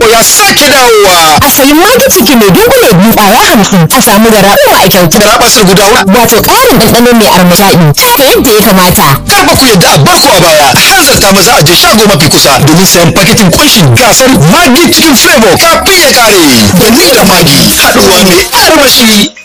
ya sake dawowa. A sayi magi ciki mai dunkule biyu ƙwaya 50 a samu garaba a kyauta. Garabasar guda Wato ƙarin ɗanɗano mai armaɗaɗi. Haka yadda ya kamata. Kar ba ku yadda a barku a baya. Hanzarta maza a je shago mafi kusa domin sayan paketin kunshin gasar Maggi Chicken Flavor kafin ya kare. Da ni da Maggi haɗuwa mai armashi.